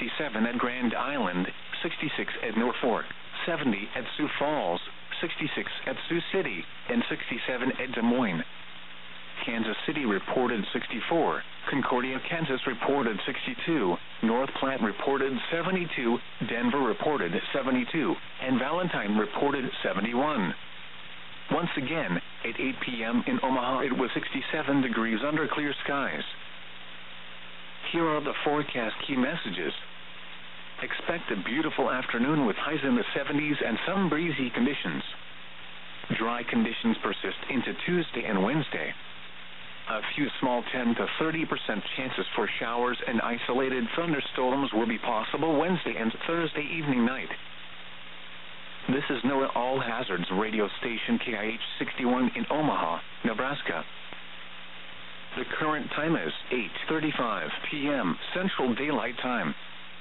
67 at Grand Island, 66 at Norfolk, 70 at Sioux Falls, 66 at Sioux City, and 67 at Des Moines. Kansas City reported 64, Concordia, Kansas reported 62, North Platte reported 72, Denver reported 72, and Valentine reported 71. Once again, at 8 p.m. in Omaha, it was 67 degrees under clear skies. Here are the forecast key messages. Expect a beautiful afternoon with highs in the 70s and some breezy conditions. Dry conditions persist into Tuesday and Wednesday. A few small 10 to 30% chances for showers and isolated thunderstorms will be possible Wednesday and Thursday evening night. This is NOAA All Hazards radio station KIH 61 in Omaha, Nebraska. The current time is 8:35 p.m. Central Daylight Time.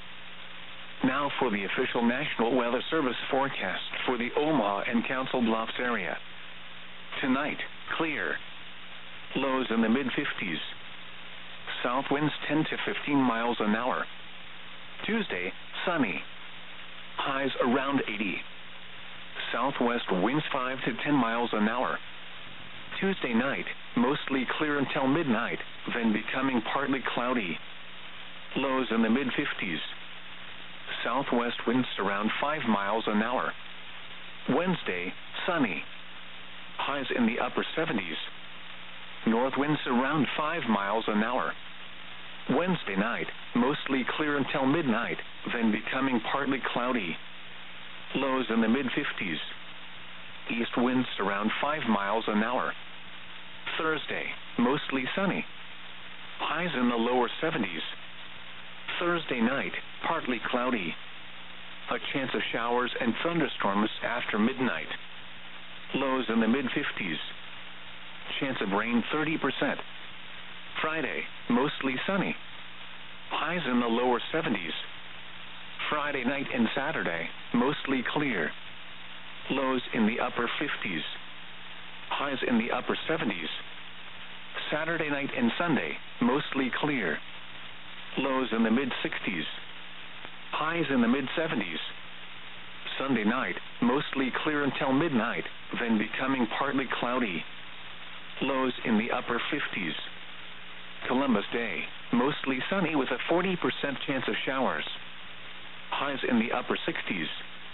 Now for the official National Weather Service forecast for the Omaha and Council Bluffs area. Tonight, clear. Lows in the mid-50s. South winds 10 to 15 miles an hour. Tuesday, sunny. Highs around 80. Southwest winds 5 to 10 miles an hour. Tuesday night, mostly clear until midnight, then becoming partly cloudy. Lows in the mid-50s. Southwest winds around 5 miles an hour. Wednesday, sunny. Highs in the upper 70s. North winds around 5 miles an hour. Wednesday night, mostly clear until midnight, then becoming partly cloudy. Lows in the mid-50s. East winds around 5 miles an hour. Thursday, mostly sunny. Highs in the lower 70s. Thursday night, partly cloudy. A chance of showers and thunderstorms after midnight. Lows in the mid-50s. Chance of rain 30%. Friday, mostly sunny. Highs in the lower 70s. Friday night and Saturday, mostly clear. Lows in the upper 50s. Highs in the upper 70s. Saturday night and Sunday, mostly clear. Lows in the mid-60s. Highs in the mid-70s. Sunday night, mostly clear until midnight, then becoming partly cloudy. Lows in the upper 50s. Columbus Day, mostly sunny with a 40% chance of showers. Highs in the upper 60s.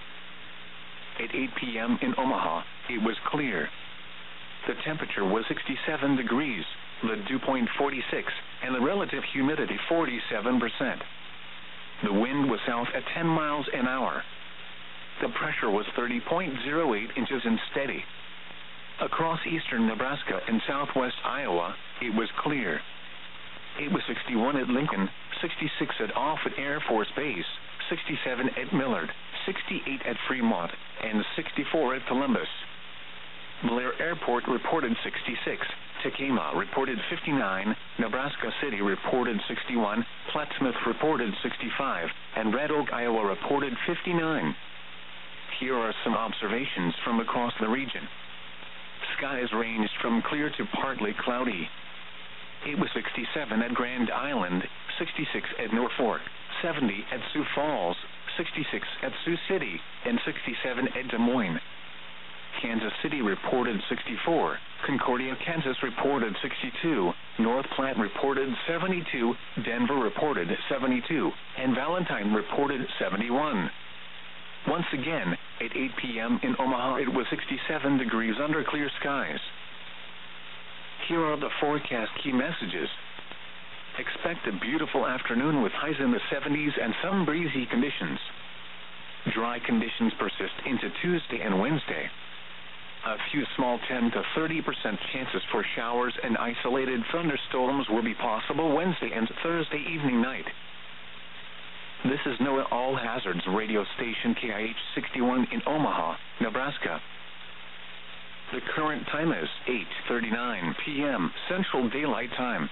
At 8 p.m. in Omaha, it was clear. The temperature was 67 degrees, the dew point 46, and the relative humidity 47%. The wind was south at 10 miles an hour. The pressure was 30.08 inches and steady. Across eastern Nebraska and southwest Iowa, it was clear. It was 61 at Lincoln, 66 at Offutt Air Force Base, 67 at Millard, 68 at Fremont, and 64 at Columbus. Blair Airport reported 66, Tekamah reported 59, Nebraska City reported 61, Plattsmouth reported 65, and Red Oak, Iowa reported 59. Here are some observations from across the region. Skies ranged from clear to partly cloudy. It was 67 at Grand Island, 66 at Norfolk, 70 at Sioux Falls, 66 at Sioux City, and 67 at Des Moines. Kansas City reported 64, Concordia, Kansas reported 62, North Platte reported 72, Denver reported 72, and Valentine reported 71. Once again, at 8 p.m. in Omaha, it was 67 degrees under clear skies. Here are the forecast key messages. Expect a beautiful afternoon with highs in the 70s and some breezy conditions. Dry conditions persist into Tuesday and Wednesday. A few small 10 to 30% chances for showers and isolated thunderstorms will be possible Wednesday and Thursday evening night. This is NOAA All Hazards radio station KIH 61 in Omaha, Nebraska. The current time is 8:39 p.m. Central Daylight Time.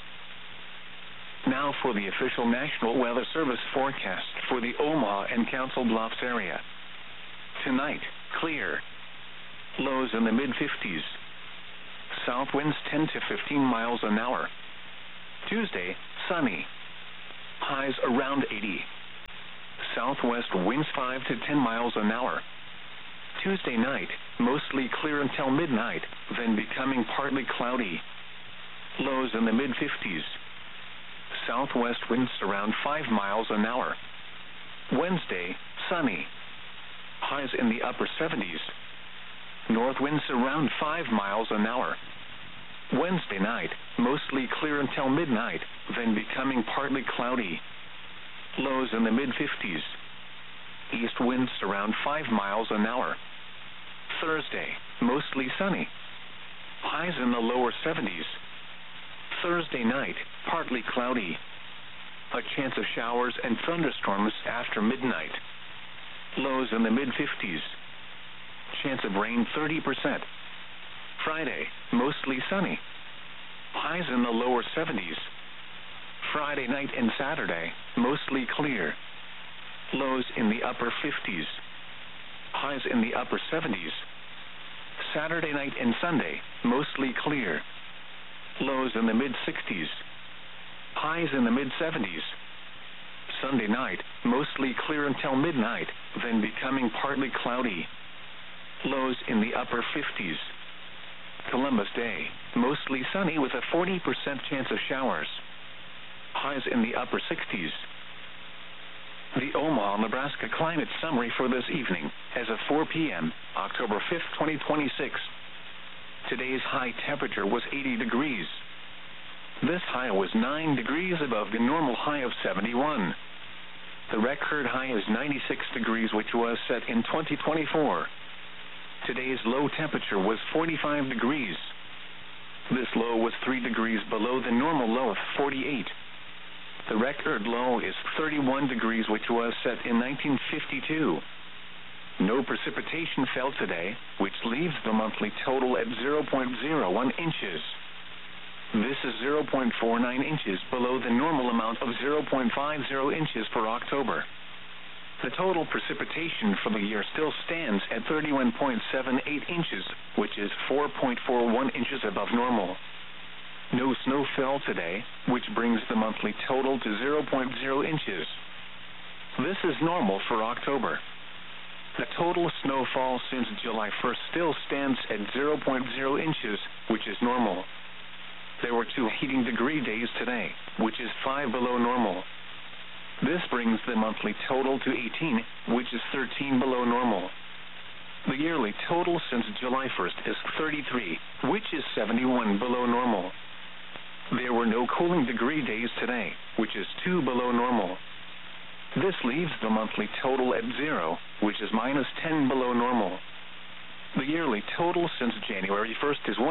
Now for the official National Weather Service forecast for the Omaha and Council Bluffs area. Tonight, clear. Lows in the mid-50s. South winds 10 to 15 miles an hour. Tuesday, sunny. Highs around 80. southwest winds 5 to 10 miles an hour. Tuesday night, mostly clear until midnight, then becoming partly cloudy. Lows in the mid-50s. Southwest winds around 5 miles an hour. Wednesday, sunny. Highs in the upper 70s. North winds around 5 miles an hour. Wednesday night, mostly clear until midnight, then becoming partly cloudy. Lows in the mid-50s. East winds around 5 miles an hour. Thursday, mostly sunny. Highs in the lower 70s. Thursday night, partly cloudy. A chance of showers and thunderstorms after midnight. Lows in the mid-50s. Chance of rain 30%. Friday, mostly sunny. Highs in the lower 70s. Friday night and Saturday, mostly clear. Lows in the upper 50s. Highs in the upper 70s. Saturday night and Sunday, mostly clear. Lows in the mid-60s. Highs in the mid-70s. Sunday night, mostly clear until midnight, then becoming partly cloudy. Lows in the upper 50s. Columbus Day, mostly sunny with a 40% chance of showers. Highs in the upper 60s. The Omaha, Nebraska climate summary for this evening, as of 4 p.m., October 5th, 2026. Today's high temperature was 80 degrees. This high was 9 degrees above the normal high of 71. The record high is 96 degrees, which was set in 2024. Today's low temperature was 45 degrees. This low was 3 degrees below the normal low of 48. The record low is 31 degrees, which was set in 1952. No precipitation fell today, which leaves the monthly total at 0.01 inches. This is 0.49 inches below the normal amount of 0.50 inches for October. The total precipitation for the year still stands at 31.78 inches, which is 4.41 inches above normal. No snow fell today, which brings the monthly total to 0.0 inches. This is normal for October. The total snowfall since July 1st still stands at 0.0 inches, which is normal. There were 2 heating degree days today, which is 5 below normal. This brings the monthly total to 18, which is 13 below normal. The yearly total since July 1st is 33, which is 71 below normal. There were no cooling degree days today, which is 2 below normal. This leaves the monthly total at 0, which is minus 10 below normal. The yearly total since January 1st is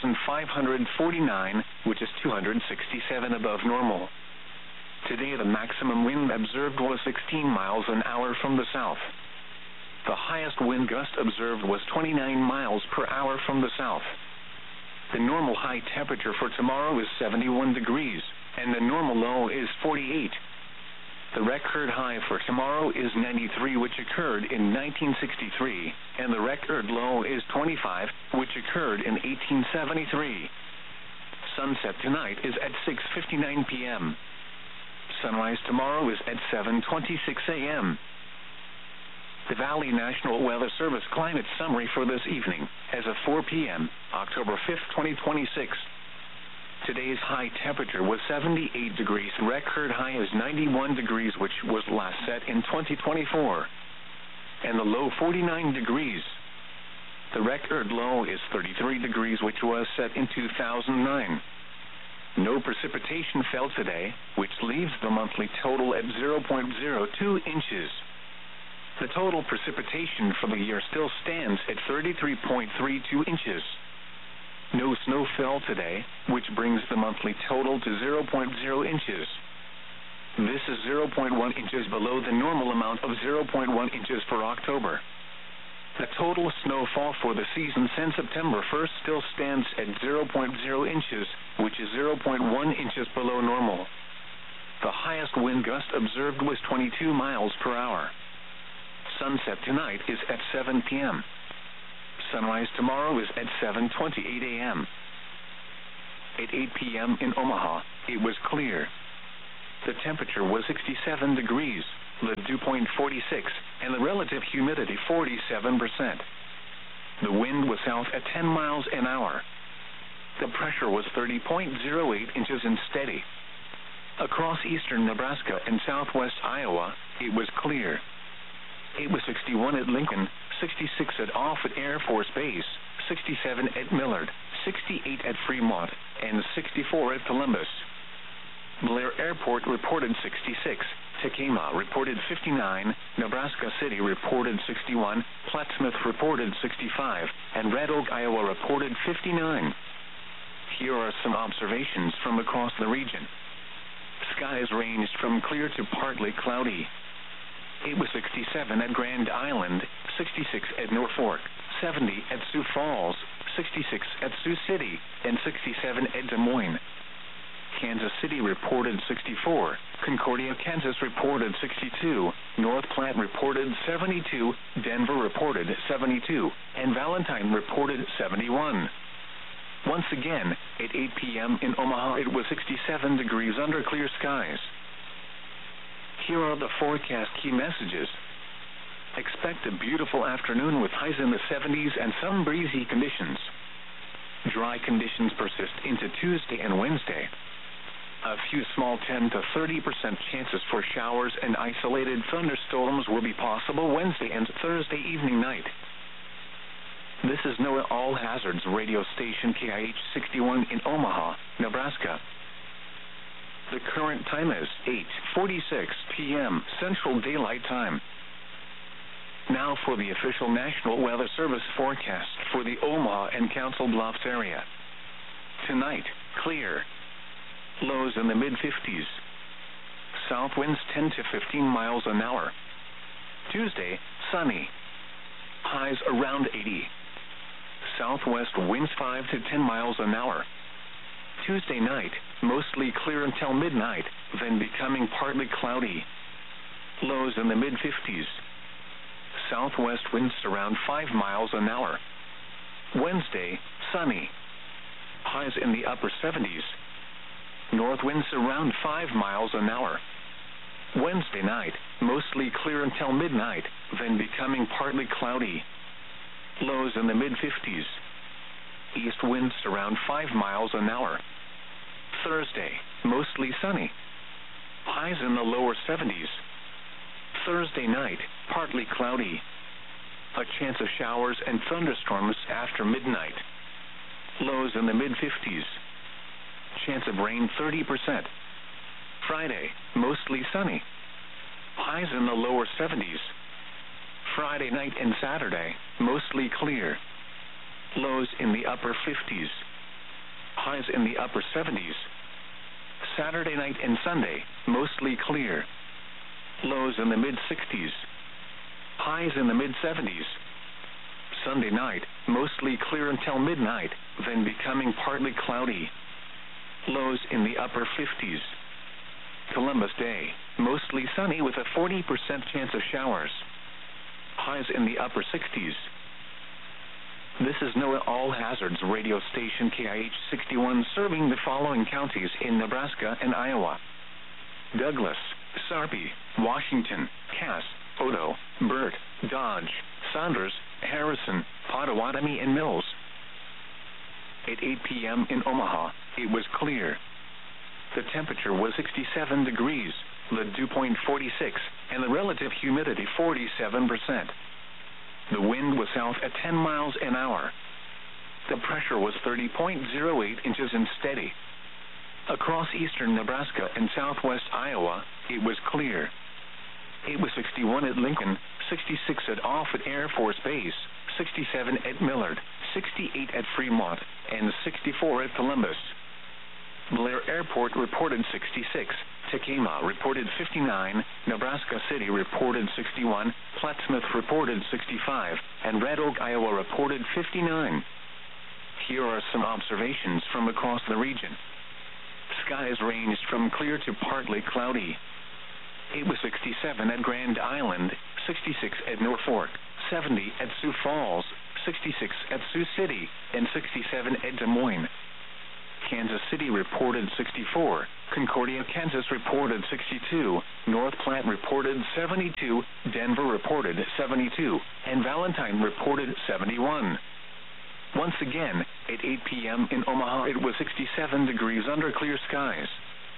1,549, which is 267 above normal. Today the maximum wind observed was 16 miles an hour from the south. The highest wind gust observed was 29 miles per hour from the south. The normal high temperature for tomorrow is 71 degrees, and the normal low is 48. The record high for tomorrow is 93, which occurred in 1963, and the record low is 25, which occurred in 1873. Sunset tonight is at 6:59 p.m. Sunrise tomorrow is at 7:26 a.m. The Valley National Weather Service climate summary for this evening, as of 4 p.m., October 5th, 2026. Today's high temperature was 78 degrees. Record high is 91 degrees, which was last set in 2024. And the low 49 degrees. The record low is 33 degrees, which was set in 2009. No precipitation fell today, which leaves the monthly total at 0.02 inches. The total precipitation for the year still stands at 33.32 inches. No snow fell today, which brings the monthly total to 0.0 inches. This is 0.1 inches below the normal amount of 0.1 inches for October. The total snowfall for the season since September 1st still stands at 0.0 inches, which is 0.1 inches below normal. The highest wind gust observed was 22 miles per hour. Sunset tonight is at 7 p.m. Sunrise tomorrow is at 7:28 a.m. At 8 p.m. in Omaha, it was clear. The temperature was 67 degrees. The dew point point 46, and the relative humidity 47%. The wind was south at 10 miles an hour. The pressure was 30.08 inches and steady. Across eastern Nebraska and southwest Iowa, it was clear. It was 61 at Lincoln, 66 at Offutt Air Force Base, 67 at Millard, 68 at Fremont, and 64 at Columbus. Blair Airport reported 66, Tekamah reported 59, Nebraska City reported 61, Plattsmouth reported 65, and Red Oak, Iowa reported 59. Here are some observations from across the region. Skies ranged from clear to partly cloudy. It was 67 at Grand Island, 66 at Norfolk, 70 at Sioux Falls, 66 at Sioux City, and 67 at Des Moines. Kansas City reported 64, Concordia, Kansas reported 62, North Platte reported 72, Denver reported 72, and Valentine reported 71. Once again, at 8 p.m. in Omaha, it was 67 degrees under clear skies. Here are the forecast key messages. Expect a beautiful afternoon with highs in the 70s and some breezy conditions. Dry conditions persist into Tuesday and Wednesday. A few small 10 to 30% chances for showers and isolated thunderstorms will be possible Wednesday and Thursday evening night. This is NOAA All Hazards radio station KIH 61 in Omaha, Nebraska. The current time is 8:46 p.m. Central Daylight Time. Now for the official National Weather Service forecast for the Omaha and Council Bluffs area. Tonight, clear. Lows in the mid-50s. South winds 10 to 15 miles an hour. Tuesday, sunny. Highs around 80. Southwest winds 5 to 10 miles an hour. Tuesday night, mostly clear until midnight, then becoming partly cloudy. Lows in the mid-50s. Southwest winds around 5 miles an hour. Wednesday, sunny. Highs in the upper 70s. North winds around 5 miles an hour. Wednesday night, mostly clear until midnight, then becoming partly cloudy. Lows in the mid-50s. East winds around 5 miles an hour. Thursday, mostly sunny. Highs in the lower 70s. Thursday night, partly cloudy. A chance of showers and thunderstorms after midnight. Lows in the mid-50s. Chance of rain 30%. Friday, mostly sunny. Highs in the lower 70s. Friday night and Saturday, mostly clear. Lows in the upper 50s. Highs in the upper 70s. Saturday night and Sunday, mostly clear. Lows in the mid-60s. Highs in the mid-70s. Sunday night, mostly clear until midnight, then becoming partly cloudy. Lows in the upper 50s. Columbus Day, mostly sunny with a 40% chance of showers. Highs in the upper 60s. This is NOAA All Hazards radio station KIH 61 serving the following counties in Nebraska and Iowa: Douglas, Sarpy, Washington, Cass, Odo, Burt, Dodge, Saunders, Harrison, Pottawatomie, and Mills. At 8 p.m. in Omaha, it was clear. The temperature was 67 degrees, the dew point 46, and the relative humidity 47%. The wind was south at 10 miles an hour. The pressure was 30.08 inches and steady. Across eastern Nebraska and southwest Iowa, it was clear. It was 61 at Lincoln, 66 at Offutt Air Force Base, 67 at Millard, 68 at Fremont, and 64 at Columbus. Blair Airport reported 66, Tekamah reported 59, Nebraska City reported 61, Plattsmouth reported 65, and Red Oak, Iowa reported 59. Here are some observations from across the region. Skies ranged from clear to partly cloudy. It was 67 at Grand Island, 66 at Norfolk, 70 at Sioux Falls, 66 at Sioux City, and 67 at Des Moines. Kansas City reported 64, Concordia, Kansas reported 62, North Platte reported 72, Denver reported 72, and Valentine reported 71. Once again, at 8 p.m. in Omaha, it was 67 degrees under clear skies.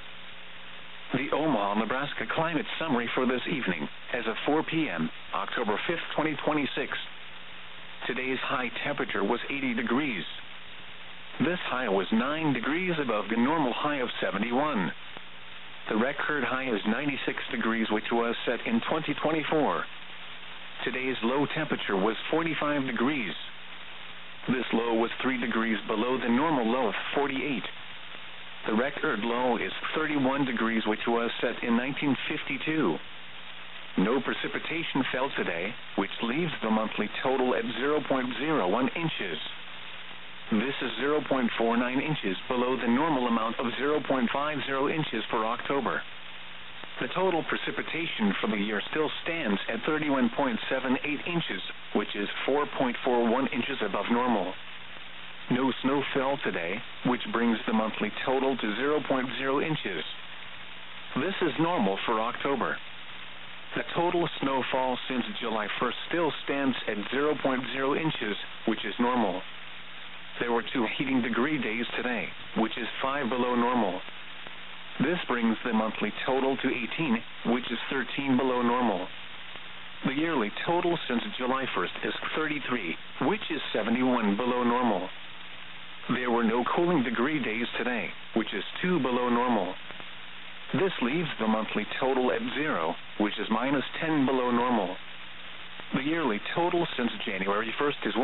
The Omaha, Nebraska climate summary for this evening, as of 4 p.m., October 5th, 2026. Today's high temperature was 80 degrees. This high was 9 degrees above the normal high of 71. The record high is 96 degrees, which was set in 2024. Today's low temperature was 45 degrees. This low was 3 degrees below the normal low of 48. The record low is 31 degrees, which was set in 1952. No precipitation fell today, which leaves the monthly total at 0.01 inches. This is 0.49 inches below the normal amount of 0.50 inches for October. The total precipitation for the year still stands at 31.78 inches, which is 4.41 inches above normal. No snow fell today, which brings the monthly total to 0.0 inches. This is normal for October. The total snowfall since July 1st still stands at 0.0 inches, which is normal. There were 2 heating degree days today, which is 5 below normal. This brings the monthly total to 18, which is 13 below normal. The yearly total since July 1st is 33, which is 71 below normal. There were no cooling degree days today, which is 2 below normal. This leaves the monthly total at 0, which is minus 10 below normal. The yearly total since January 1st is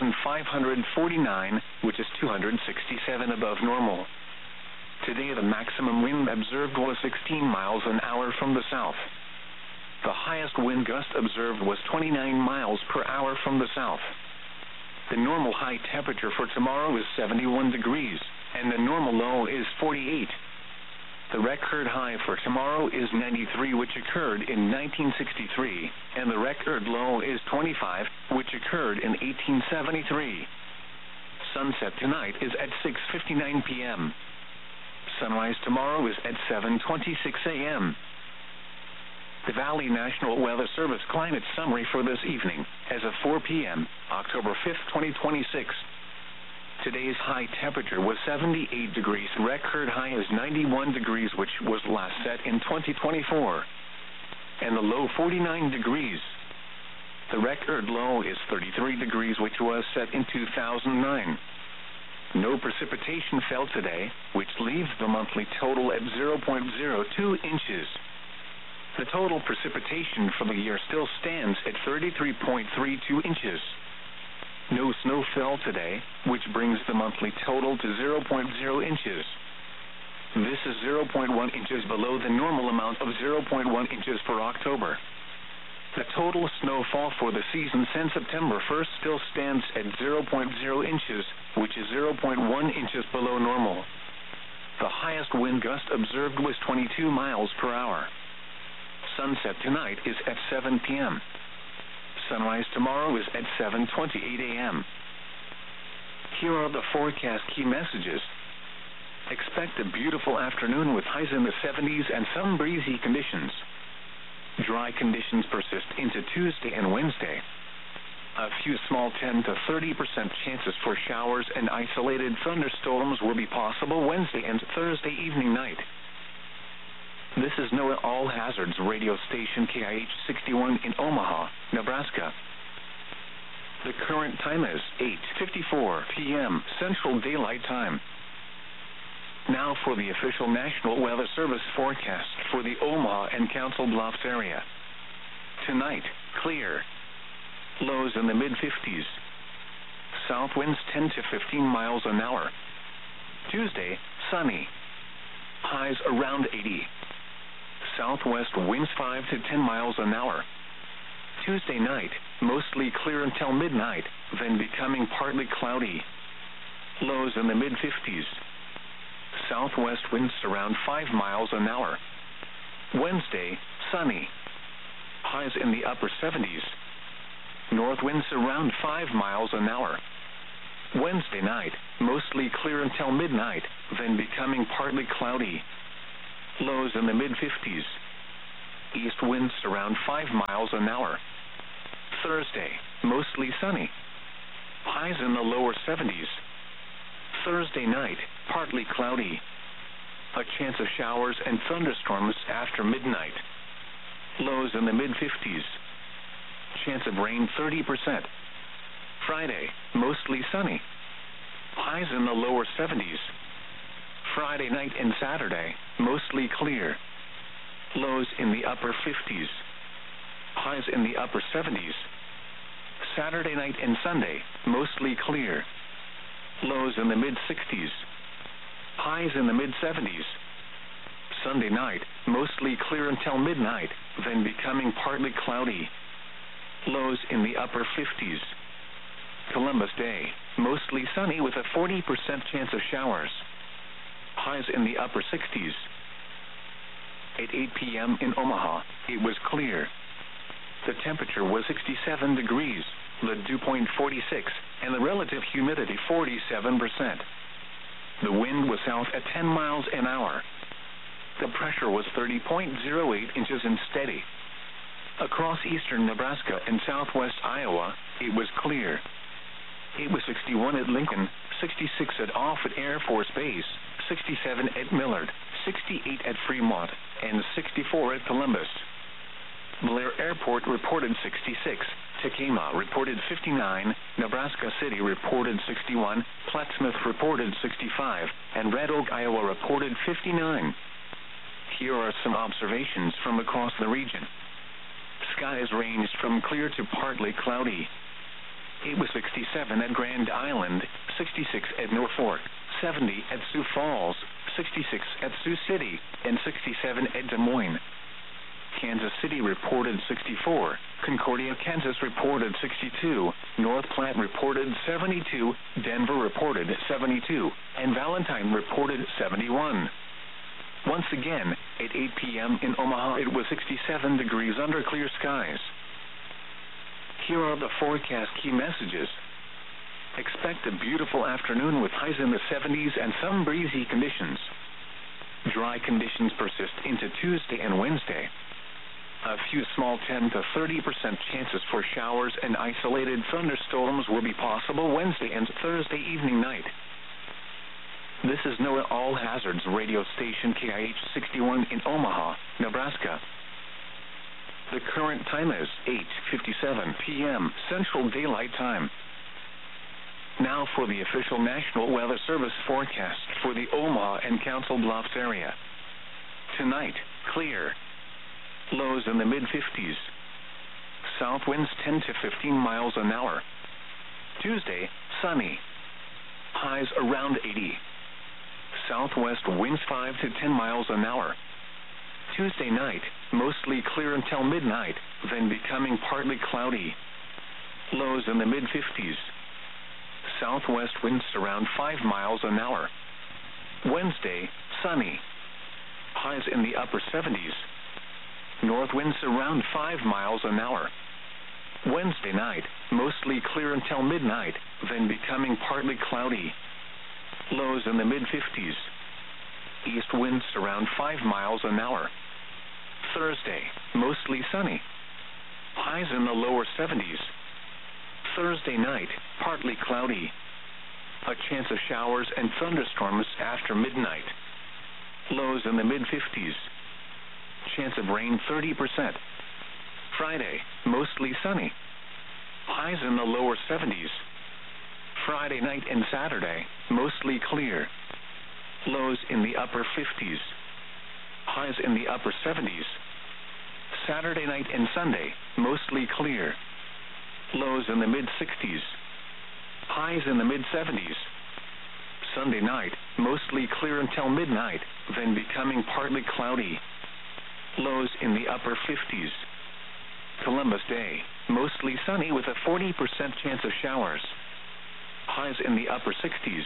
1,549, which is 267 above normal. Today the maximum wind observed was 16 miles an hour from the south. The highest wind gust observed was 29 miles per hour from the south. The normal high temperature for tomorrow is 71 degrees, and the normal low is 48. The record high for tomorrow is 93, which occurred in 1963, and the record low is 25, which occurred in 1873. Sunset tonight is at 6:59 p.m. Sunrise tomorrow is at 7:26 a.m. The Valley National Weather Service climate summary for this evening, as of 4 p.m., October 5th, 2026. Today's high temperature was 78 degrees. Record high is 91 degrees, which was last set in 2024. And the low 49 degrees. The record low is 33 degrees, which was set in 2009. No precipitation fell today, which leaves the monthly total at 0.02 inches. The total precipitation for the year still stands at 33.32 inches. No snow fell today, which brings the monthly total to 0.0 inches. This is 0.1 inches below the normal amount of 0.1 inches for October. The total snowfall for the season since September 1st still stands at 0.0 inches, which is 0.1 inches below normal. The highest wind gust observed was 22 miles per hour. Sunset tonight is at 7 p.m. Sunrise tomorrow is at 7:28 a.m. Here are the forecast key messages. Expect a beautiful afternoon with highs in the 70s and some breezy conditions. Dry conditions persist into Tuesday and Wednesday. A few small 10 to 30% chances for showers and isolated thunderstorms will be possible Wednesday and Thursday evening night. This is NOAA All Hazards radio station KIH 61 in Omaha, Nebraska. The current time is 8:54 p.m. Central Daylight Time. Now for the official National Weather Service forecast for the Omaha and Council Bluffs area. Tonight, clear. Lows in the mid-50s. South winds 10 to 15 miles an hour. Tuesday, sunny. Highs around 80. Southwest winds 5 to 10 miles an hour. Tuesday night, mostly clear until midnight, then becoming partly cloudy. Lows in the mid-50s. Southwest winds around 5 miles an hour. Wednesday, sunny. Highs in the upper 70s. North winds around 5 miles an hour. Wednesday night, mostly clear until midnight, then becoming partly cloudy. Lows in the mid-50s. East winds around 5 miles an hour. Thursday, mostly sunny. Highs in the lower 70s. Thursday night, partly cloudy. A chance of showers and thunderstorms after midnight. Lows in the mid-50s. Chance of rain 30%. Friday, mostly sunny. Highs in the lower 70s. Friday night and Saturday, mostly clear. Lows in the upper 50s. Highs in the upper 70s. Saturday night and Sunday, mostly clear. Lows in the mid-60s. Highs in the mid-70s. Sunday night, mostly clear until midnight, then becoming partly cloudy. Lows in the upper 50s. Columbus Day, mostly sunny with a 40% chance of showers. Highs in the upper 60s. At 8 p.m. in Omaha, it was clear. The temperature was 67 degrees, the dew point 46, and the relative humidity 47%. The wind was south at 10 miles an hour. The pressure was 30.08 inches and steady. Across eastern Nebraska and southwest Iowa, it was clear. It was 61 at Lincoln, 66 at Offutt Air Force Base, 67 at Millard, 68 at Fremont, and 64 at Columbus. Blair Airport reported 66, Tekamah reported 59, Nebraska City reported 61, Plattsmouth reported 65, and Red Oak, Iowa reported 59. Here are some observations from across the region. Skies ranged from clear to partly cloudy. It was 67 at Grand Island, 66 at Norfolk, 70 at Sioux Falls, 66 at Sioux City, and 67 at Des Moines. Kansas City reported 64, Concordia, Kansas reported 62, North Platte reported 72, Denver reported 72, and Valentine reported 71. Once again, at 8 p.m. in Omaha, it was 67 degrees under clear skies. Here are the forecast key messages. Expect a beautiful afternoon with highs in the 70s and some breezy conditions. Dry conditions persist into Tuesday and Wednesday. A few small 10 to 30% chances for showers and isolated thunderstorms will be possible Wednesday and Thursday evening night. This is NOAA All Hazards radio station KIH 61 in Omaha, Nebraska. The current time is 8:57 p.m. Central Daylight Time. Now for the official National Weather Service forecast for the Omaha and Council Bluffs area. Tonight, clear. Lows in the mid-50s. South winds 10 to 15 miles an hour. Tuesday, sunny. Highs around 80. Southwest winds 5 to 10 miles an hour. Tuesday night, mostly clear until midnight, then becoming partly cloudy. Lows in the mid-50s. Southwest winds around 5 miles an hour. Wednesday, sunny. Highs in the upper 70s. North winds around 5 miles an hour. Wednesday night, mostly clear until midnight, then becoming partly cloudy. Lows in the mid-50s. East winds around 5 miles an hour. Thursday, mostly sunny. Highs in the lower 70s. Thursday night, partly cloudy. A chance of showers and thunderstorms after midnight. Lows in the mid-50s. Chance of rain 30%. Friday, mostly sunny. Highs in the lower 70s. Friday night and Saturday, mostly clear. Lows in the upper 50s. Highs in the upper 70s. Saturday night and Sunday, mostly clear. Lows in the mid-60s. Highs in the mid-70s. Sunday night, mostly clear until midnight, then becoming partly cloudy. Lows in the upper 50s. Columbus Day, mostly sunny with a 40% chance of showers. Highs in the upper 60s.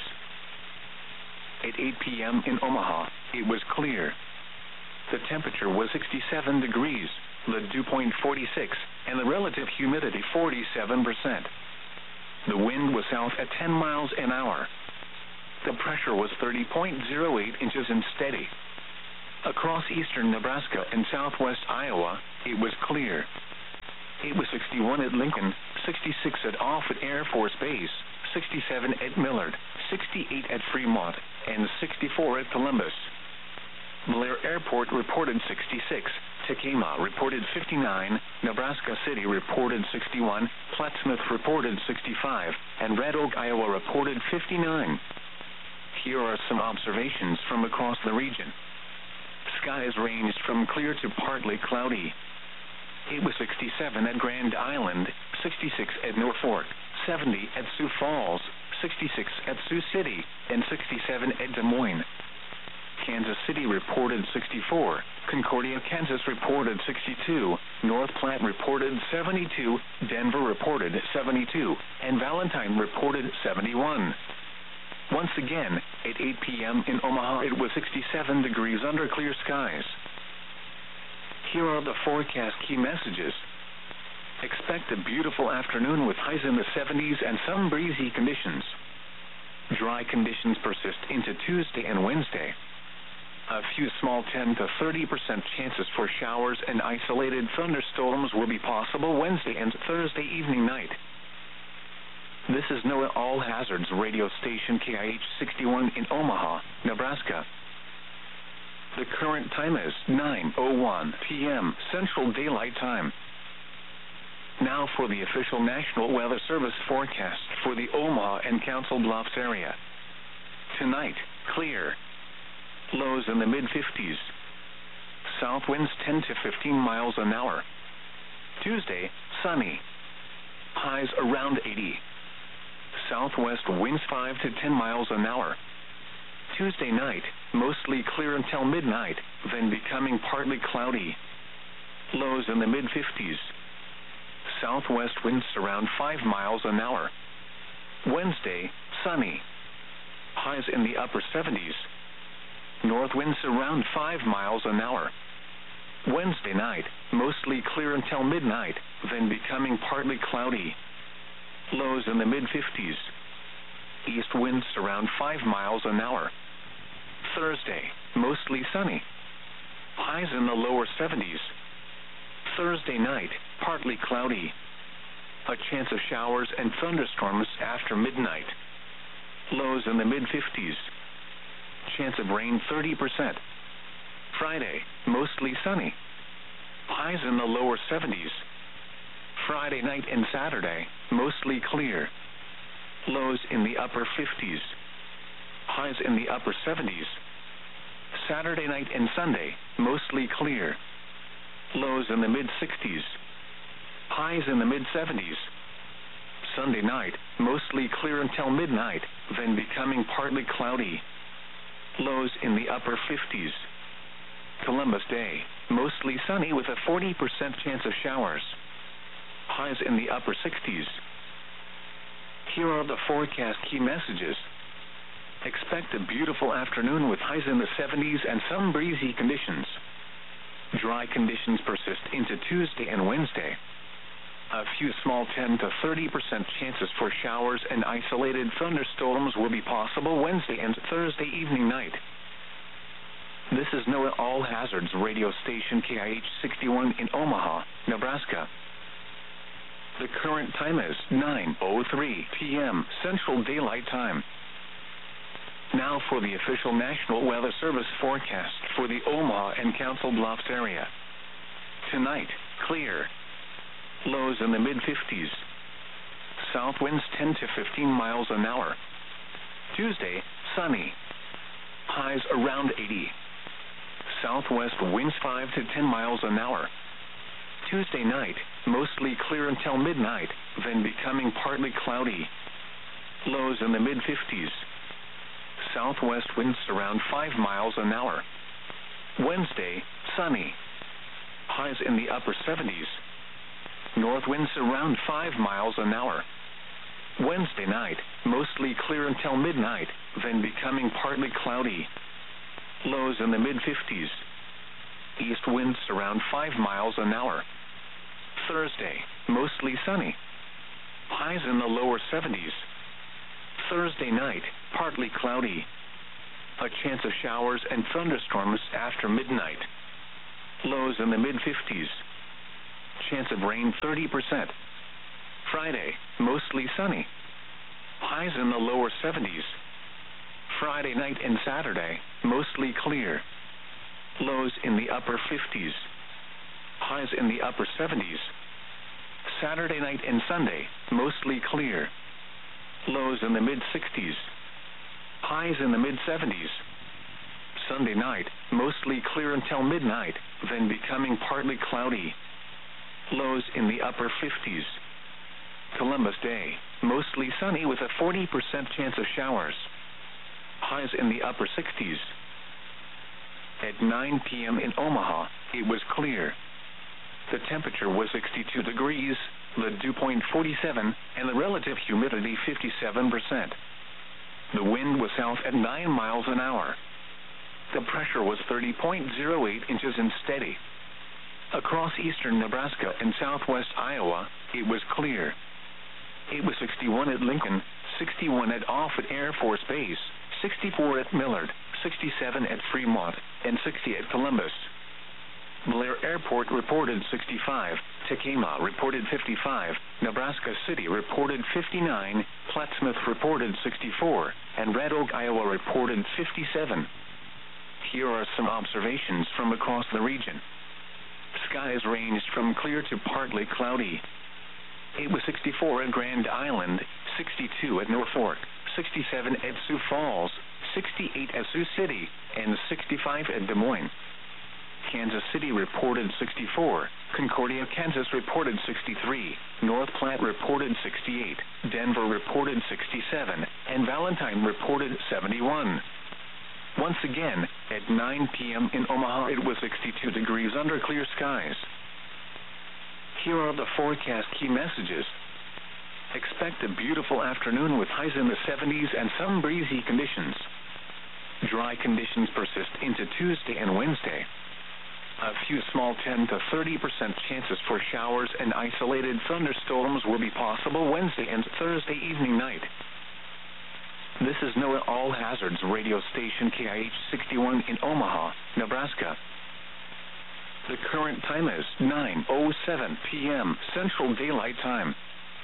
At 8 p.m. in Omaha, it was clear. The temperature was 67 degrees, the dew point 46, and the relative humidity 47%. The wind was south at 10 miles an hour. The pressure was 30.08 inches and steady. Across eastern Nebraska and southwest Iowa, it was clear. It was 61 at Lincoln, 66 at Offutt Air Force Base, 67 at Millard, 68 at Fremont, and 64 at Columbus. Blair Airport reported 66, Tekamah reported 59, Nebraska City reported 61, Plattsmouth reported 65, and Red Oak, Iowa reported 59. Here are some observations from across the region. Skies ranged from clear to partly cloudy. It was 67 at Grand Island, 66 at Norfolk, 70 at Sioux Falls, 66 at Sioux City, and 67 at Des Moines. Kansas City reported 64, Concordia, Kansas reported 62, North Platte reported 72, Denver reported 72, and Valentine reported 71. Once again, at 8 p.m. in Omaha, it was 67 degrees under clear skies. Here are the forecast key messages. Expect a beautiful afternoon with highs in the 70s and some breezy conditions. Dry conditions persist into Tuesday and Wednesday. A few small 10 to 30% chances for showers and isolated thunderstorms will be possible Wednesday and Thursday evening night. This is NOAA All Hazards radio station KIH 61 in Omaha, Nebraska. The current time is 9:01 p.m. Central Daylight Time. Now for the official National Weather Service forecast for the Omaha and Council Bluffs area. Tonight, clear. Lows in the mid-50s. South winds 10 to 15 miles an hour. Tuesday, sunny. Highs around 80. Southwest winds 5 to 10 miles an hour. Tuesday night, mostly clear until midnight, then becoming partly cloudy. Lows in the mid-50s. Southwest winds around 5 miles an hour. Wednesday, sunny. Highs in the upper 70s. North winds around 5 miles an hour. Wednesday night, mostly clear until midnight, then becoming partly cloudy. Lows in the mid-50s. East winds around 5 miles an hour. Thursday, mostly sunny. Highs in the lower 70s. Thursday night, partly cloudy. A chance of showers and thunderstorms after midnight. Lows in the mid-50s. Chance of rain 30%. Friday, mostly sunny. Highs in the lower 70s. Friday night and Saturday, mostly clear. Lows in the upper 50s. Highs in the upper 70s. Saturday night and Sunday, mostly clear. Lows in the mid-60s. Highs in the mid-70s. Sunday night, mostly clear until midnight, then becoming partly cloudy. Lows in the upper 50s. Columbus Day, mostly sunny with a 40% chance of showers. Highs in the upper 60s. Here are the forecast key messages. Expect a beautiful afternoon with highs in the 70s and some breezy conditions. Dry conditions persist into Tuesday and Wednesday. A few small 10 to 30% chances for showers and isolated thunderstorms will be possible Wednesday and Thursday evening night. This is NOAA All Hazards radio station KIH 61 in Omaha, Nebraska. The current time is 9:03 p.m. Central Daylight Time. Now for the official National Weather Service forecast for the Omaha and Council Bluffs area. Tonight, clear. Lows in the mid-50s. South winds 10 to 15 miles an hour. Tuesday, sunny. Highs around 80. Southwest winds 5 to 10 miles an hour. Tuesday night, mostly clear until midnight, then becoming partly cloudy. Lows in the mid-50s. Southwest winds around 5 miles an hour. Wednesday, sunny. Highs in the upper 70s. North winds around 5 miles an hour. Wednesday night, mostly clear until midnight, then becoming partly cloudy. Lows in the mid-50s. East winds around 5 miles an hour. Thursday, mostly sunny. Highs in the lower 70s. Thursday night, partly cloudy. A chance of showers and thunderstorms after midnight. Lows in the mid-50s. Chance of rain 30%. Friday, mostly sunny. Highs in the lower 70s. Friday night and Saturday, mostly clear. Lows in the upper 50s. Highs in the upper 70s. Saturday night and Sunday, mostly clear. Lows in the mid-60s. Highs in the mid-70s. Sunday night, mostly clear until midnight, then becoming partly cloudy. Lows in the upper 50s. Columbus Day, mostly sunny with a 40% chance of showers. Highs in the upper 60s. At 9 p.m. in Omaha, it was clear. The temperature was 62 degrees, the dew point 47, and the relative humidity 57%. The wind was south at 9 miles an hour. The pressure was 30.08 inches and steady. Across eastern Nebraska and southwest Iowa, it was clear. It was 61 at Lincoln, 61 at Offutt Air Force Base, 64 at Millard, 67 at Fremont, and 60 at Columbus. Blair Airport reported 65, Tekamah reported 55, Nebraska City reported 59, Plattsmouth reported 64, and Red Oak, Iowa reported 57. Here are some observations from across the region. Skies ranged from clear to partly cloudy. It was 64 at Grand Island, 62 at Norfolk, 67 at Sioux Falls, 68 at Sioux City, and 65 at Des Moines. Kansas City reported 64, Concordia, Kansas reported 63, North Platte reported 68, Denver reported 67, and Valentine reported 71. Once again, at 9 p.m. in Omaha, it was 62 degrees under clear skies. Here are the forecast key messages. Expect a beautiful afternoon with highs in the 70s and some breezy conditions. Dry conditions persist into Tuesday and Wednesday. A few small 10 to 30% chances for showers and isolated thunderstorms will be possible Wednesday and Thursday evening night. This is NOAA All Hazards radio station KIH 61 in Omaha, Nebraska. The current time is 9:07 p.m. Central Daylight Time.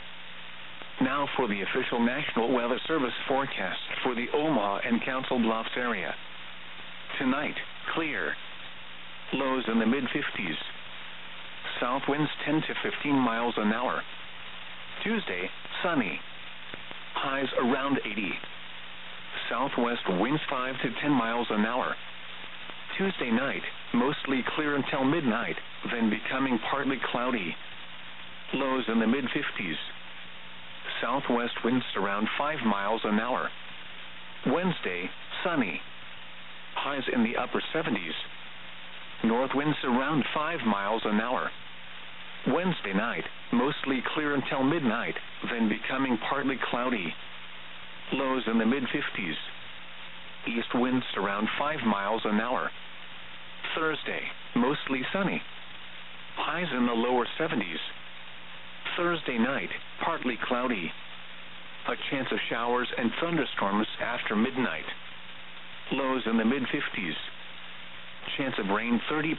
Now for the official National Weather Service forecast for the Omaha and Council Bluffs area. Tonight, clear. Lows in the mid-50s. South winds 10 to 15 miles an hour. Tuesday, sunny. Highs around 80. Southwest winds 5 to 10 miles an hour. Tuesday night, mostly clear until midnight, then becoming partly cloudy. Lows in the mid-50s. Southwest winds around 5 miles an hour. Wednesday, sunny. Highs in the upper 70s. North winds around 5 miles an hour. Wednesday night, mostly clear until midnight, then becoming partly cloudy. Lows in the mid-50s. East winds around 5 miles an hour. Thursday, mostly sunny. Highs in the lower 70s. Thursday night, partly cloudy. A chance of showers and thunderstorms after midnight. Lows in the mid-50s. Chance of rain 30%.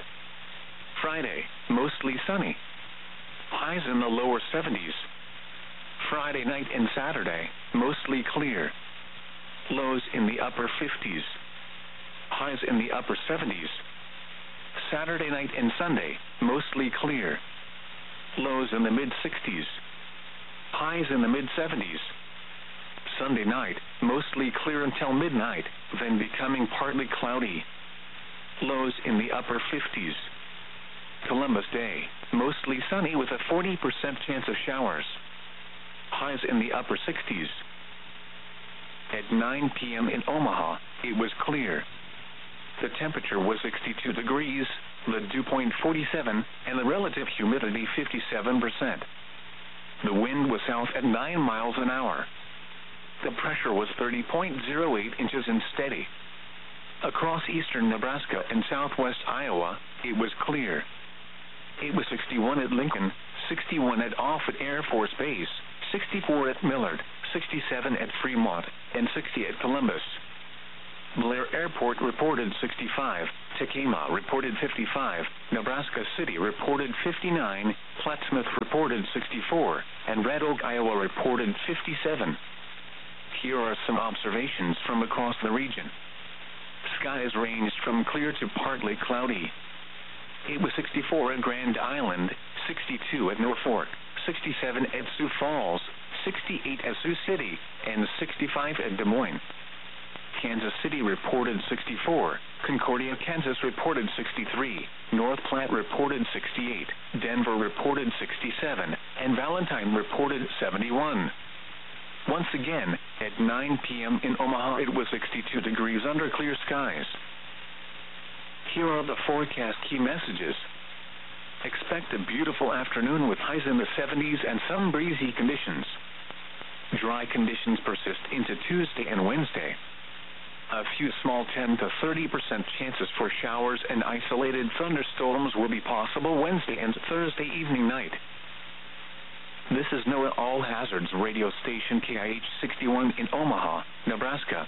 Friday, mostly sunny. Highs in the lower 70s. Friday night and Saturday, mostly clear. Lows in the upper 50s. Highs in the upper 70s. Saturday night and Sunday, mostly clear. Lows in the mid-60s. Highs in the mid-70s. Sunday night, mostly clear until midnight, then becoming partly cloudy. Lows in the upper 50s. Columbus Day, mostly sunny with a 40% chance of showers. Highs in the upper 60s. At 9 p.m. in Omaha, it was clear. The temperature was 62 degrees, the dew point 47, and the relative humidity 57%. The wind was south at 9 miles an hour. The pressure was 30.08 inches and steady. Across eastern Nebraska and southwest Iowa, it was clear. It was 61 at Lincoln, 61 at Offutt Air Force Base, 64 at Millard, 67 at Fremont, and 60 at Columbus. Blair Airport reported 65, Tacoma reported 55, Nebraska City reported 59, Plattsmouth reported 64, and Red Oak, Iowa reported 57. Here are some observations from across the region. Skies ranged from clear to partly cloudy. It was 64 at Grand Island, 62 at Norfolk, 67 at Sioux Falls, 68 at Sioux City, and 65 at Des Moines. Kansas City reported 64, Concordia, Kansas reported 63, North Platte reported 68, Denver reported 67, and Valentine reported 71. Once again, at 9 p.m. in Omaha, it was 62 degrees under clear skies. Here are the forecast key messages. Expect a beautiful afternoon with highs in the 70s and some breezy conditions. Dry conditions persist into Tuesday and Wednesday. A few small 10 to 30% chances for showers and isolated thunderstorms will be possible Wednesday and Thursday evening night. This is NOAA All Hazards radio station KIH 61 in Omaha, Nebraska.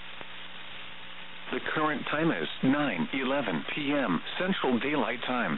The current time is 9:11 p.m. Central Daylight Time.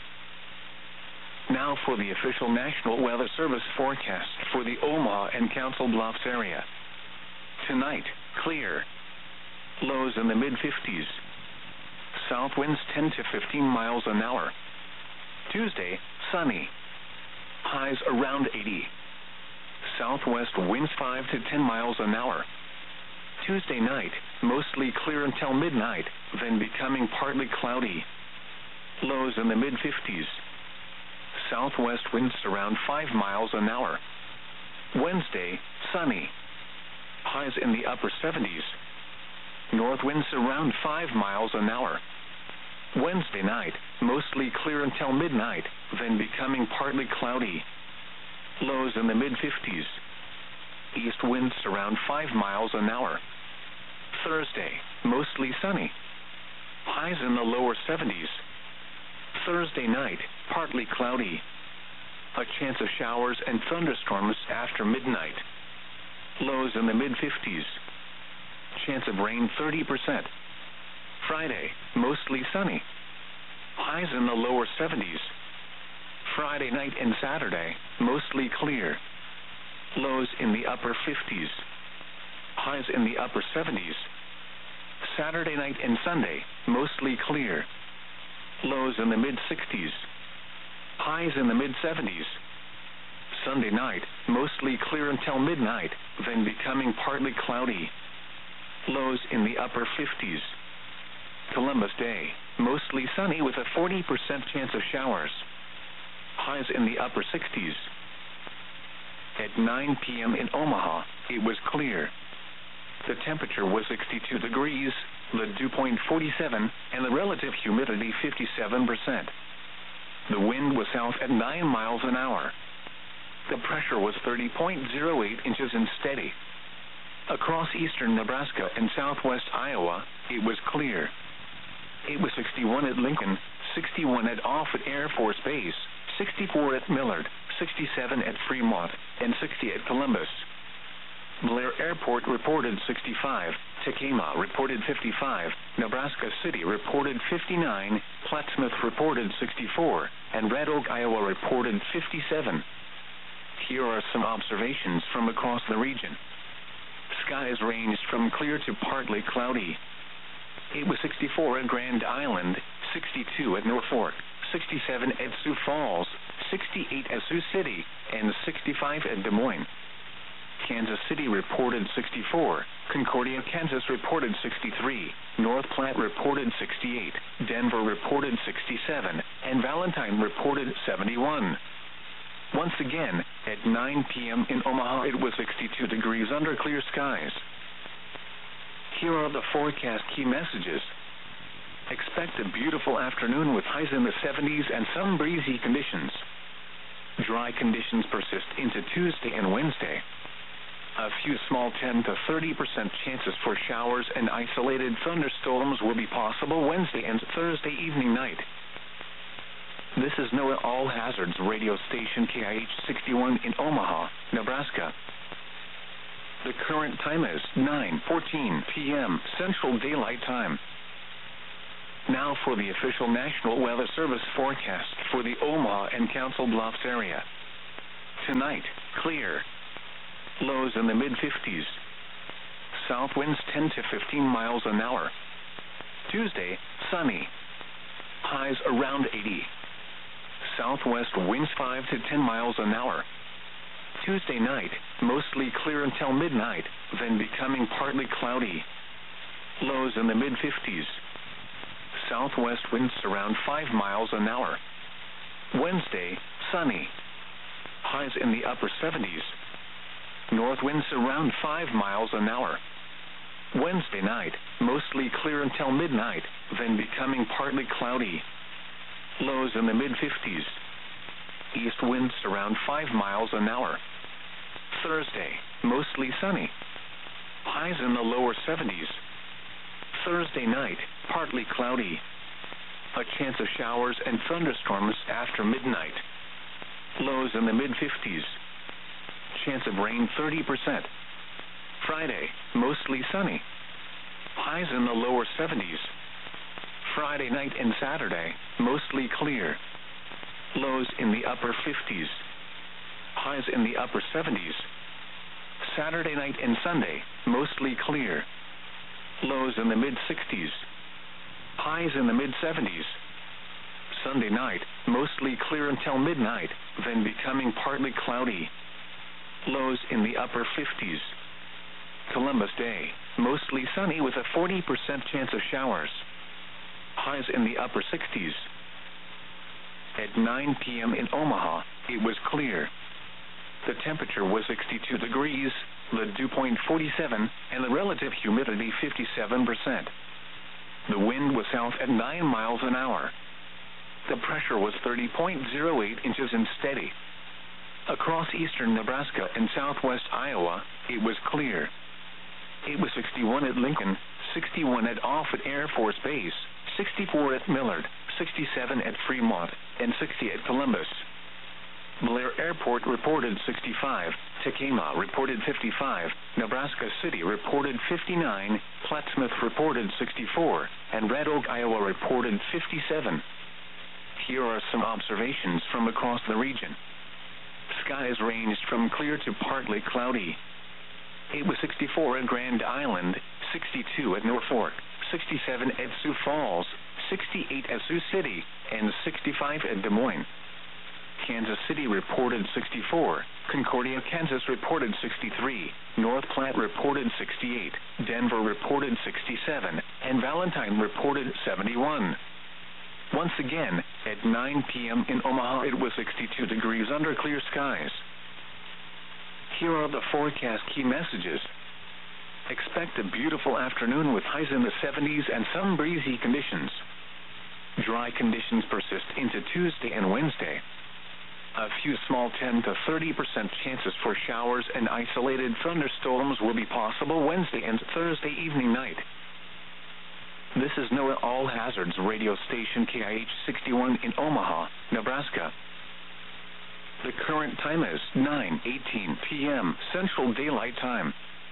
Now for the official National Weather Service forecast for the Omaha and Council Bluffs area. Tonight, clear. Lows in the mid-50s. South winds 10 to 15 miles an hour. Tuesday, sunny. Highs around 80. Southwest winds 5 to 10 miles an hour. Tuesday night, mostly clear until midnight, then becoming partly cloudy. Lows in the mid-50s. Southwest winds around 5 miles an hour. Wednesday, sunny. Highs in the upper 70s. North winds around 5 miles an hour. Wednesday night, mostly clear until midnight, then becoming partly cloudy. Lows in the mid-50s. East winds around 5 miles an hour. Thursday, mostly sunny. Highs in the lower 70s. Thursday night, partly cloudy. A chance of showers and thunderstorms after midnight. Lows in the mid-50s. Chance of rain 30%. Friday, mostly sunny. Highs in the lower 70s. Friday night and Saturday, mostly clear. Lows in the upper 50s. Highs in the upper 70s. Saturday night and Sunday, mostly clear. Lows in the mid-60s. Highs in the mid-70s. Sunday night, mostly clear until midnight, then becoming partly cloudy. Lows in the upper 50s. Columbus Day, mostly sunny with a 40% chance of showers. Highs in the upper 60s. At 9 p.m. in Omaha, it was clear. The temperature was 62 degrees, the dew point 47, and the relative humidity 57%. The wind was south at 9 miles an hour. The pressure was 30.08 inches and steady. Across eastern Nebraska and southwest Iowa, it was clear. It was 61 at Lincoln, 61 at Offutt Air Force Base, 64 at Millard, 67 at Fremont, and 60 at Columbus. Blair Airport reported 65, Tacoma reported 55, Nebraska City reported 59, Plattsmouth reported 64, and Red Oak, Iowa reported 57. Here are some observations from across the region. Skies ranged from clear to partly cloudy. It was 64 at Grand Island, 62 at Norfolk, 67 at Sioux Falls, 68 at Sioux City, and 65 at Des Moines. Kansas City reported 64, Concordia, Kansas reported 63, North Platte reported 68, Denver reported 67, and Valentine reported 71. Once again, at 9 p.m. in Omaha, it was 62 degrees under clear skies. Here are the forecast key messages. Expect a beautiful afternoon with highs in the 70s and some breezy conditions. Dry conditions persist into Tuesday and Wednesday. A few small 10 to 30% chances for showers and isolated thunderstorms will be possible Wednesday and Thursday evening night. This is NOAA All Hazards radio station KIH 61 in Omaha, Nebraska. current time is 9:14 p.m. Central Daylight Time. Now for the official National Weather Service forecast for the Omaha and Council Bluffs area. Tonight, clear. Lows in the mid-50s. South winds 10 to 15 miles an hour. Tuesday, sunny. Highs around 80. Southwest winds 5 to 10 miles an hour. Tuesday night, mostly clear until midnight, then becoming partly cloudy. Lows in the mid-50s. Southwest winds around 5 miles an hour. Wednesday, sunny. Highs in the upper 70s. North winds around 5 miles an hour. Wednesday night, mostly clear until midnight, then becoming partly cloudy. Lows in the mid-50s. East winds around 5 miles an hour. Thursday, mostly sunny. Highs in the lower 70s. Thursday night, partly cloudy. A chance of showers and thunderstorms after midnight. Lows in the mid-50s. Chance of rain 30%. Friday, mostly sunny. Highs in the lower 70s. Friday night and Saturday, mostly clear. Lows in the upper 50s. Highs in the upper 70s. Saturday night and Sunday, mostly clear. Lows in the mid-60s. Highs in the mid-70s. Sunday night, mostly clear until midnight, then becoming partly cloudy. Lows in the upper 50s. Columbus Day, mostly sunny with a 40% chance of showers. Highs in the upper 60s. At 9 p.m. in Omaha, it was clear. The temperature was 62 degrees, the dew point 47, and the relative humidity 57%. The wind was south at 9 miles an hour. The pressure was 30.08 inches and steady. Across eastern Nebraska and southwest Iowa, it was clear. It was 61 at Lincoln, 61 at Offutt Air Force Base, 64 at Millard, 67 at Fremont, and 60 at Columbus. Blair Airport reported 65, Tacoma reported 55, Nebraska City reported 59, Plattsmouth reported 64, and Red Oak, Iowa reported 57. Here are some observations from across the region. Skies ranged from clear to partly cloudy. It was 64 at Grand Island, 62 at Norfolk, 67 at Sioux Falls, 68 at Sioux City, and 65 at Des Moines. Kansas City reported 64, Concordia, Kansas reported 63, North Platte reported 68, Denver reported 67, and Valentine reported 71. Once again, at 9 p.m. in Omaha, it was 62 degrees under clear skies. Here are the forecast key messages. Expect a beautiful afternoon with highs in the 70s and some breezy conditions. Dry conditions persist into Tuesday and Wednesday. A few small 10 to 30% chances for showers and isolated thunderstorms will be possible Wednesday and Thursday evening night. This is NOAA All Hazards radio station KIH 61 in Omaha, Nebraska. The current time is 9:18 p.m. Central Daylight Time.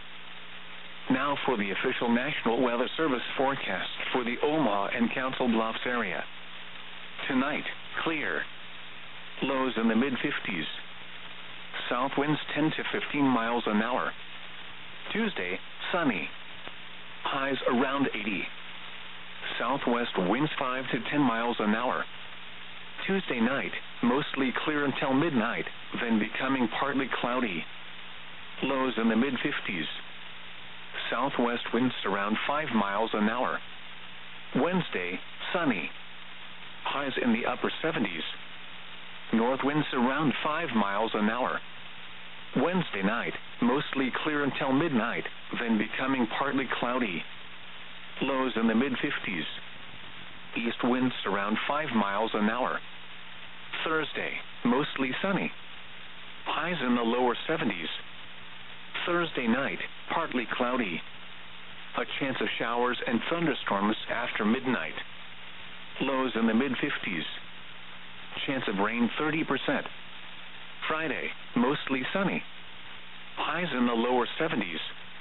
Now for the official National Weather Service forecast for the Omaha and Council Bluffs area. Tonight, clear. Lows in the mid-50s. South winds 10 to 15 miles an hour. Tuesday, sunny. Highs around 80. Southwest winds 5 to 10 miles an hour. Tuesday night, mostly clear until midnight, then becoming partly cloudy. Lows in the mid-50s. Southwest winds around 5 miles an hour. Wednesday, sunny. Highs in the upper 70s. North winds around 5 miles an hour. Wednesday night, mostly clear until midnight, then becoming partly cloudy. Lows in the mid-50s. East winds around 5 miles an hour. Thursday, mostly sunny. Highs in the lower 70s. Thursday night, partly cloudy. A chance of showers and thunderstorms after midnight. Lows in the mid-50s. Chance of rain 30%. Friday, mostly sunny. Highs in the lower 70s.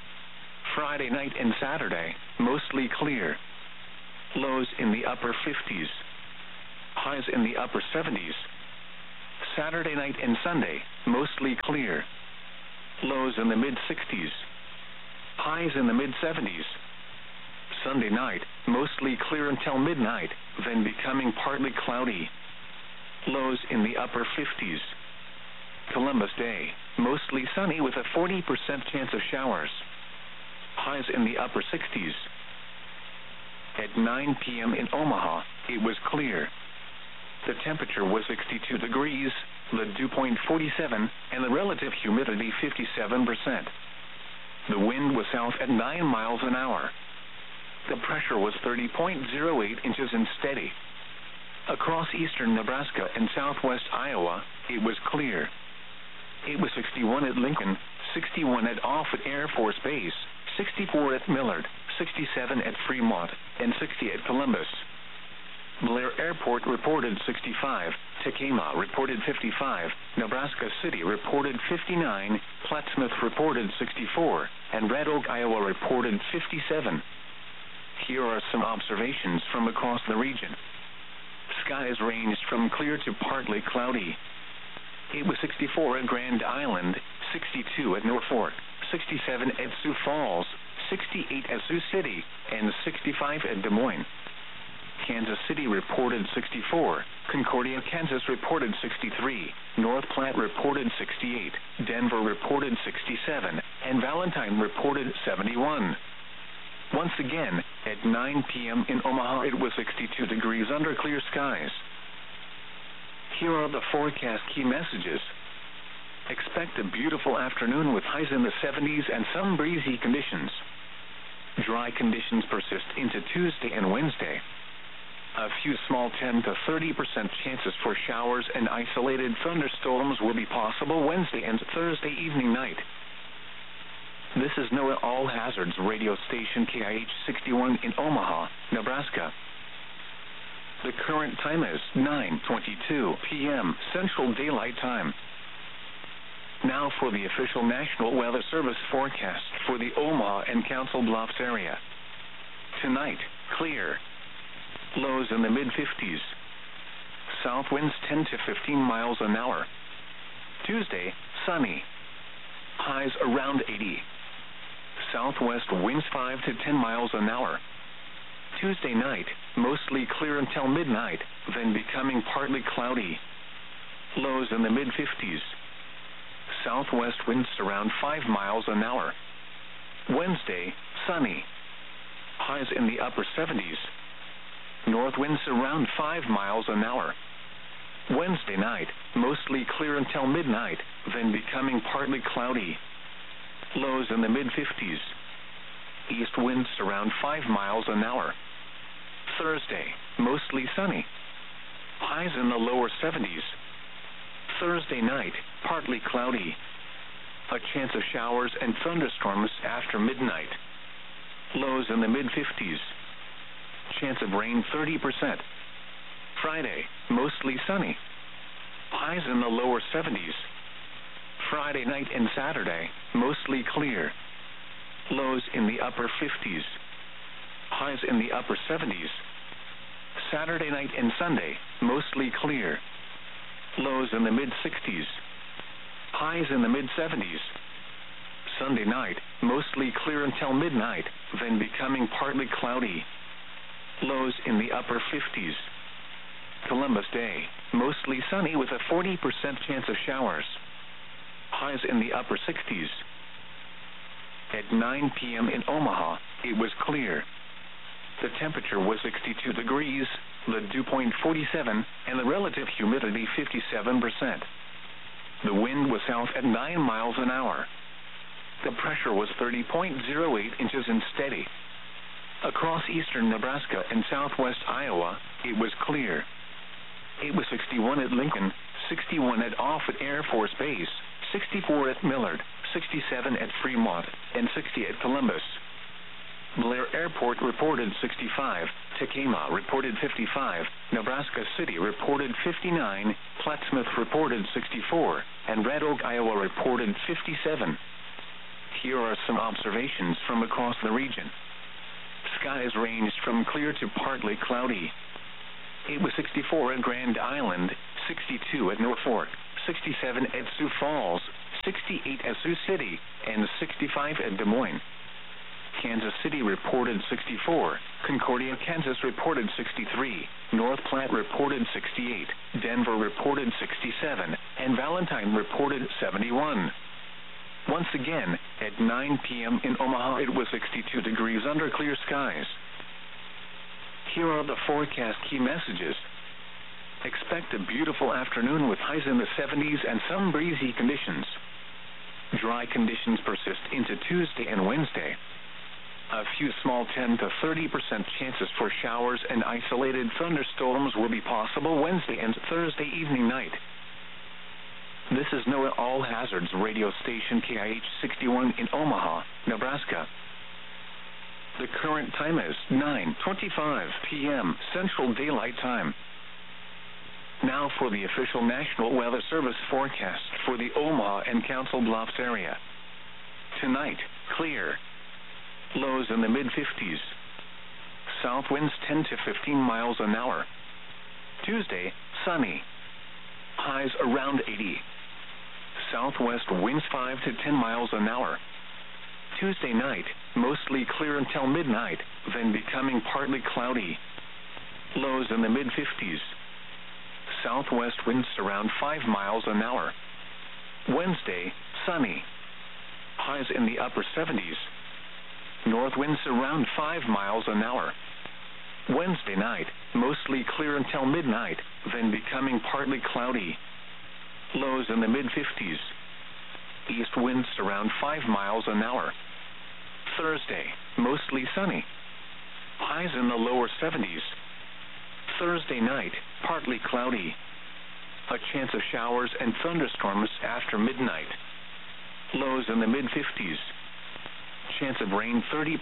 Friday night and Saturday, mostly clear. Lows in the upper 50s. Highs in the upper 70s. Saturday night and Sunday, mostly clear. Lows in the mid-60s. Highs in the mid-70s. Sunday night, mostly clear until midnight, then becoming partly cloudy. Lows in the upper 50s. Columbus Day, mostly sunny with a 40% chance of showers. Highs in the upper 60s. At 9 p.m. in Omaha, it was clear. The temperature was 62 degrees, the dew point 47, and the relative humidity 57%. The wind was south at 9 miles an hour. The pressure was 30.08 inches and steady. Across eastern Nebraska and southwest Iowa, it was clear. It was 61 at Lincoln, 61 at Offutt Air Force Base, 64 at Millard, 67 at Fremont, and 60 at Columbus. Blair Airport reported 65, Tekamah reported 55, Nebraska City reported 59, Plattsmouth reported 64, and Red Oak, Iowa reported 57. Here are some observations from across the region. Skies ranged from clear to partly cloudy. It was 64 at Grand Island, 62 at Norfolk, 67 at Sioux Falls, 68 at Sioux City, and 65 at Des Moines. Kansas City reported 64, Concordia, Kansas reported 63, North Platte reported 68, Denver reported 67, and Valentine reported 71. Once again, at 9 p.m. in Omaha, it was 62 degrees under clear skies. Here are the forecast key messages. Expect a beautiful afternoon with highs in the 70s and some breezy conditions. Dry conditions persist into Tuesday and Wednesday. A few small 10 to 30% chances for showers and isolated thunderstorms will be possible Wednesday and Thursday evening night. This is NOAA All Hazards radio station KIH 61 in Omaha, Nebraska. The current time is 9:22 p.m. Central Daylight Time. Now for the official National Weather Service forecast for the Omaha and Council Bluffs area. Tonight, clear. Lows in the mid-50s. South winds 10 to 15 miles an hour. Tuesday, sunny. Highs around 80. Southwest winds 5 to 10 miles an hour. Tuesday night, mostly clear until midnight, then becoming partly cloudy. Lows in the mid-50s. Southwest winds around 5 miles an hour. Wednesday, sunny. Highs in the upper 70s. North winds around 5 miles an hour. Wednesday night, mostly clear until midnight, then becoming partly cloudy. Lows in the mid-50s. East winds around 5 miles an hour. Thursday, mostly sunny. Highs in the lower 70s. Thursday night, partly cloudy. A chance of showers and thunderstorms after midnight. Lows in the mid-50s. Chance of rain 30%. Friday, mostly sunny. Highs in the lower 70s. Friday night and Saturday, mostly clear. Lows in the upper 50s. Highs in the upper 70s. Saturday night and Sunday, mostly clear. Lows in the mid-60s. Highs in the mid-70s. Sunday night, mostly clear until midnight, then becoming partly cloudy. Lows in the upper 50s. Columbus Day, mostly sunny with a 40% chance of showers. Highs in the upper 60s. At 9 p.m. in Omaha, it was clear. The temperature was 62 degrees, the dew point 47, and the relative humidity 57%. The wind was south at 9 miles an hour. The pressure was 30.08 inches and steady. Across eastern Nebraska and southwest Iowa, it was clear. It was 61 at Lincoln, 61 at Offutt Air Force Base, 64 at Millard, 67 at Fremont, and 60 at Columbus. Blair Airport reported 65, Tekamah reported 55, Nebraska City reported 59, Plattsmouth reported 64, and Red Oak, Iowa reported 57. Here are some observations from across the region. Skies ranged from clear to partly cloudy. It was 64 at Grand Island, 62 at Norfolk, 67 at Sioux Falls, 68 at Sioux City, and 65 at Des Moines. Kansas City reported 64, Concordia, Kansas reported 63, North Platte reported 68, Denver reported 67, and Valentine reported 71. Once again, at 9 p.m. in Omaha, it was 62 degrees under clear skies. Here are the forecast key messages. Expect a beautiful afternoon with highs in the 70s and some breezy conditions. Dry conditions persist into Tuesday and Wednesday. A few small 10 to 30% chances for showers and isolated thunderstorms will be possible Wednesday and Thursday evening night. This is NOAA All Hazards radio station KIH 61 in Omaha, Nebraska. The current time is 9:25 p.m. Central Daylight Time. Now for the official National Weather Service forecast for the Omaha and Council Bluffs area. Tonight, clear. Lows in the mid-50s. South winds 10 to 15 miles an hour. Tuesday, sunny. Highs around 80. Southwest winds 5 to 10 miles an hour. Tuesday night, mostly clear until midnight, then becoming partly cloudy. Lows in the mid-50s. Southwest winds around 5 miles an hour. Wednesday, sunny. Highs in the upper 70s. North winds around 5 miles an hour. Wednesday night, mostly clear until midnight, then becoming partly cloudy. Lows in the mid-50s. East winds around 5 miles an hour. Thursday, mostly sunny. Highs in the lower 70s. Thursday night, partly cloudy. A chance of showers and thunderstorms after midnight. Lows in the mid-50s. Chance of rain 30%.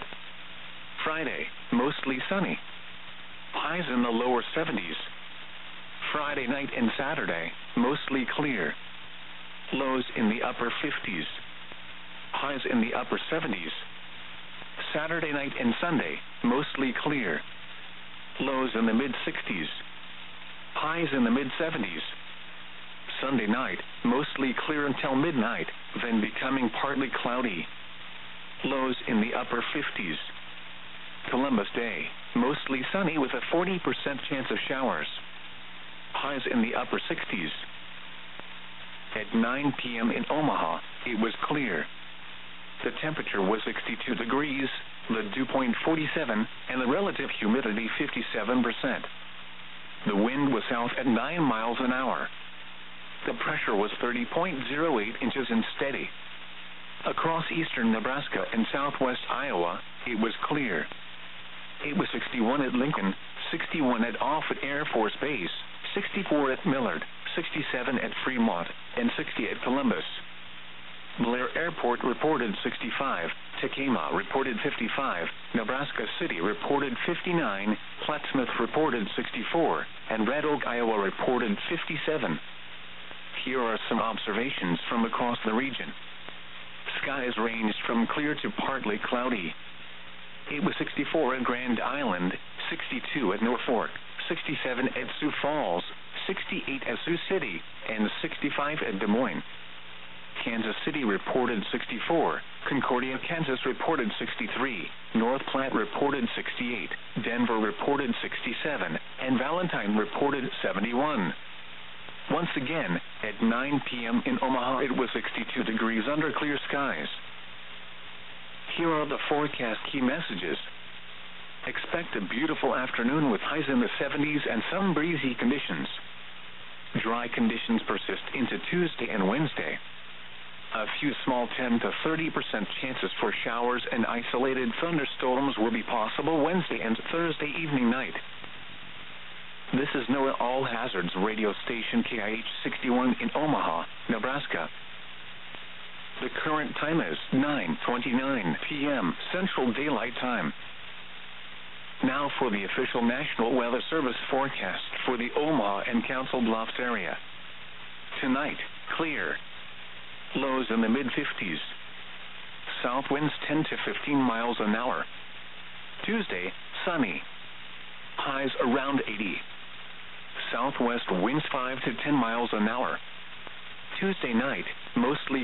Friday, mostly sunny. Highs in the lower 70s. Friday night and Saturday, mostly clear. Lows in the upper 50s. Highs in the upper 70s. Saturday night and Sunday, mostly clear. Lows in the mid-60s. Highs in the mid-70s. Sunday night, mostly clear until midnight, then becoming partly cloudy. Lows in the upper 50s. Columbus Day, mostly sunny with a 40% chance of showers. Highs in the upper 60s. At 9 p.m. in Omaha, it was clear. The temperature was 62 degrees, the dew point 47, and the relative humidity 57%. The wind was south at 9 miles an hour. The pressure was 30.08 inches and steady. Across eastern Nebraska and southwest Iowa, it was clear. It was 61 at Lincoln, 61 at Offutt Air Force Base, 64 at Millard, 67 at Fremont, and 60 at Columbus. Blair Airport reported 65, Tekamah reported 55, Nebraska City reported 59, Plattsmouth reported 64, and Red Oak, Iowa reported 57. Here are some observations from across the region. Skies ranged from clear to partly cloudy. It was 64 at Grand Island, 62 at Norfolk, 67 at Sioux Falls, 68 at Sioux City, and 65 at Des Moines. Kansas City reported 64, Concordia, Kansas reported 63, North Platte reported 68, Denver reported 67, and Valentine reported 71. Once again, at 9 p.m. in Omaha, it was 62 degrees under clear skies. Here are the forecast key messages. Expect a beautiful afternoon with highs in the 70s and some breezy conditions. Dry conditions persist into Tuesday and Wednesday. A few small 10 to 30% chances for showers and isolated thunderstorms will be possible Wednesday and Thursday evening night. This is NOAA All Hazards radio station KIH 61 in Omaha, Nebraska. The current time is 9:29 p.m. Central Daylight Time. Now for the official National Weather Service forecast for the Omaha and Council Bluffs area. Tonight, clear. Lows in the mid-50s. south winds 10 to 15 miles an hour. Tuesday, sunny. Highs around 80. Southwest winds 5 to 10 miles an hour. Tuesday night, mostly